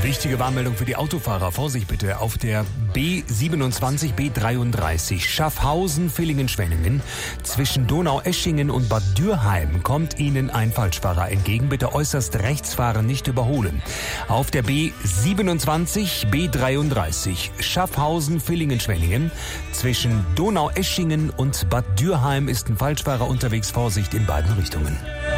Wichtige Warnmeldung für die Autofahrer. Vorsicht bitte auf der B27, B33 Schaffhausen, Villingen, Schwenningen. Zwischen Donaueschingen und Bad Dürheim kommt Ihnen ein Falschfahrer entgegen. Bitte äußerst rechts fahren, nicht überholen. Auf der B27, B33 Schaffhausen, Villingen, Schwenningen. Zwischen Donaueschingen und Bad Dürheim ist ein Falschfahrer unterwegs. Vorsicht in beiden Richtungen.